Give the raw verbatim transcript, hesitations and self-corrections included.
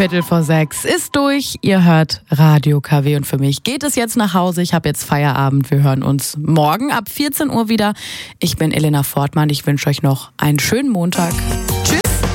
Viertel vor sechs ist durch. Ihr hört Radio K W und für mich geht es jetzt nach Hause. Ich habe jetzt Feierabend. Wir hören uns morgen ab vierzehn Uhr wieder. Ich bin Elena Fortmann. Ich wünsche euch noch einen schönen Montag.